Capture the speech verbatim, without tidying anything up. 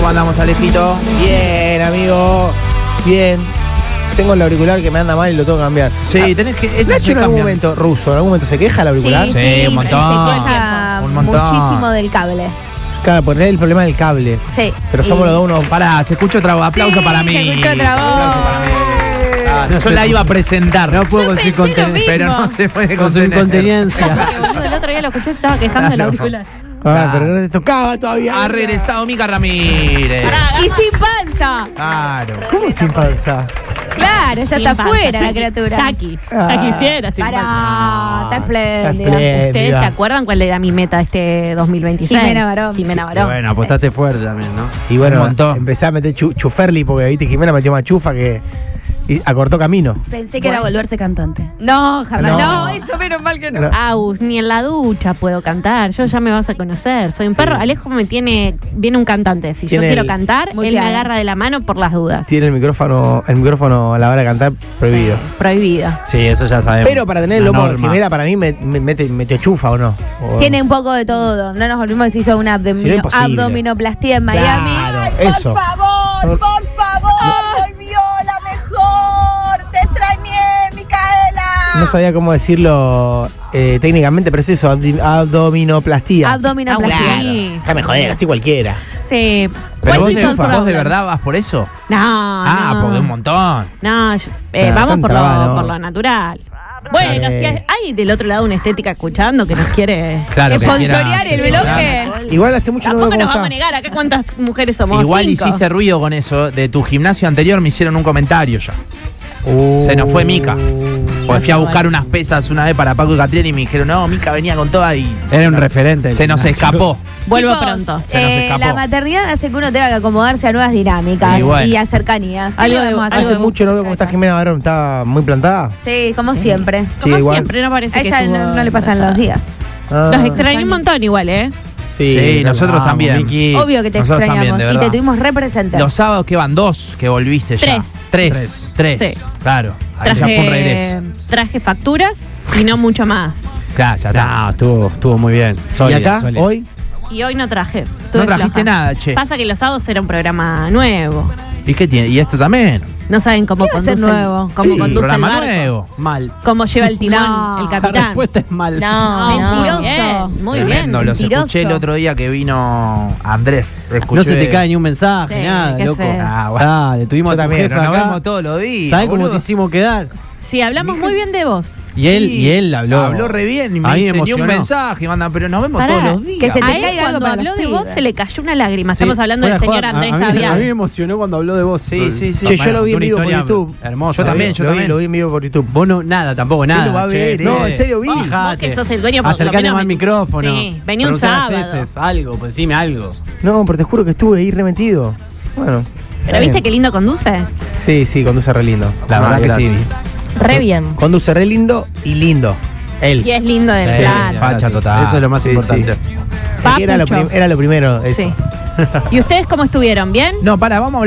¿Cómo andamos, Alejito? Bien, amigo. Bien. Tengo el auricular que me anda mal y lo tengo que cambiar. Sí, ah, tenés que... Ese Nacho en algún momento, ruso, en algún momento se queja el auricular. Sí, Sí, sí, un montón. Se queja Un montón. muchísimo del cable. Claro, poner el problema del cable. Sí. Pero somos Y- los dos unos. Pará, se escucha otra voz. Aplauso Sí, para mí. se escuchó otra voz. Aplauso para mí. Ah, no yo sé. la iba a presentar. No puedo Yo con su pensé lo conten- mismo. Pero no se puede con su contener. incontinencia. Boludo, el otro día lo escuché, se estaba quejando del Claro. auricular. Ah, pero no te tocaba todavía. Ha regresado Mica Ramírez. Y sin panza. Claro. ¿Cómo sin panza? Claro, ya Sin está panza, fuera la Jackie. criatura. Jackie, Ah. ya quisiera sin panza. Pará, está Está espléndida. espléndida. ¿Ustedes se acuerdan cuál era mi meta este dos mil veintiséis? Jimena Barón. Jimena Y Barón. bueno, apostaste fuerte también, ¿no? Y bueno, Un montón. empecé a meter chu chuferli porque viste Jimena metió más chufa que. Y acortó camino. Pensé que Bueno. era volverse cantante. No, jamás. No. No, eso menos mal que no. No. Aus, ni en la ducha puedo cantar. Yo ya me vas a conocer. Soy un Sí. perro. Alejo me tiene. Viene un cantante. Si yo Tiene quiero el- cantar, Muy él me claras. agarra de la mano por las dudas. Tiene el micrófono, el micrófono a la hora de cantar prohibido. Prohibida. Sí, eso ya sabemos. Pero para tener el La lomo de norma. Jimena, para mí me, me, mete- metió chufa o no. O- Tiene un poco de todo. No nos olvidemos que se hizo una Si no, abdomino, imposible. abdominoplastía en Miami. Claro, eso. Por favor, por favor, volvió la mejor. Te extrañé, Micaela. No sabía cómo decirlo eh, técnicamente, pero es eso, abdi- abdominoplastía. Abdominoplastía. Claro. Déjame joder, así cualquiera. Sí. Pero vos, White te- People's vos de Problem. verdad vas por eso. No. Ah, no. porque un montón. No, yo- eh, Ah, vamos tan por lo, trabado. por lo natural. Bueno, Eh. si hay, hay del otro lado una estética escuchando que nos quiere. Claro que Sponsorear quiera el asesorar. bloque. Igual hace mucho no veo Tampoco cómo nos vamos a está. negar. Acá cuántas mujeres somos. Igual Cinco. hiciste ruido con eso. De tu gimnasio anterior me hicieron un comentario ya. Uh. Se nos fue Mica. Porque fui a buscar unas pesas una vez para Paco y Catriel y me dijeron, no, Mica venía con toda y Era un referente. se nos escapó. Vuelvo Chicos, pronto. Se nos eh, escapó. la maternidad hace que uno tenga que acomodarse a nuevas dinámicas Sí, bueno. y a cercanías. ¿Qué Algo de- podemos hacer? Hace algo- mucho no veo cómo está Jimena Barón, está muy plantada. Sí, como siempre. Sí, Como igual. siempre, no parece A que ella estuvo no, no le pasan embarazada. los días. Ah, Los extrañé un montón igual, ¿eh? Sí, nosotros Vamos, también. Miki. Obvio que te Nosotros extrañamos también, de y te verdad. tuvimos representados. Los sábados que van dos, que volviste ya. Tres. Tres. Tres. Sí. Claro. Ahí ya fue un regreso. traje facturas y no mucho más. Claro, ya está. No, estuvo, estuvo muy bien. ¿Y Sólida, acá, sólida. hoy? Y hoy no traje. No Tuve trajiste floja. nada, che. Pasa que los sábados era un programa nuevo. ¿Y qué tiene? ¿Y esto también? No saben cómo ¿Qué va a conduce. ser nuevo? Cómo Sí, conduce el Programa barco. nuevo. Mal. Cómo lleva el timón No. el La capitán. respuesta es mal. No, No, mentiroso. bien, muy Tremendo, bien. los mentiroso. escuché el otro día que vino Andrés. Escuché- No se te cae ni un mensaje, Sí, nada, qué loco. feo. Ah, bueno. Ah, le tuvimos Yo a tu también, jefe Pero nos acá. vemos todos los días. ¿Sabes cómo boludo. te hicimos quedar? Sí, hablamos muy bien de vos. Y él, Sí, y él habló. Habló re bien y A me mí me dice ni un emocionó. mensaje, manda, pero nos vemos Pará, todos los días. que se te A él caiga algo cuando para habló los de vos pibes. se le cayó una lágrima. Sí, Estamos hablando del fuera señor joda, Andrés a, a, mí, a mí me Avial. emocionó cuando habló de vos. Sí, sí, sí. Che, yo lo vi en una vivo por historia YouTube. Hermoso. Yo también, yo lo vi, también. lo vi en vivo por YouTube. Vos no, nada, tampoco nada. lo va a che. ver, No, eh. en serio vi. Bajate. Vos que sos el dueño, por lo Acercate menos más al me- micrófono. Sí, venía un Pronunciá las sábado. heces, algo, pues decime algo. No, pero te juro que estuve ahí remetido. Bueno. ¿Pero viste qué lindo conduce? Sí, sí, conduce re lindo. La Ah, verdad que gracias. sí. Re bien. Conduce re lindo y lindo. Él. Y es lindo del Sí, plan. sí, Facha gracias. total. Eso es lo más Sí, importante. sí. Era lo, prim- era lo primero, eso. Sí. ¿Y ustedes cómo estuvieron? ¿Bien? No, para, vamos a hablar.